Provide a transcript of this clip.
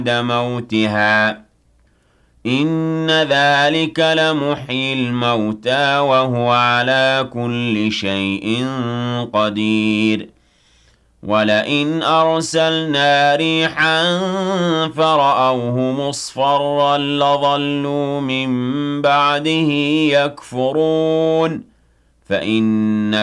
موتها إن ذلك لمحيي الموتى وهو على كل شيء قدير ولئن أرسلنا ريحا فرأوه مصفرا لظلوا من بعده يكفرون فإن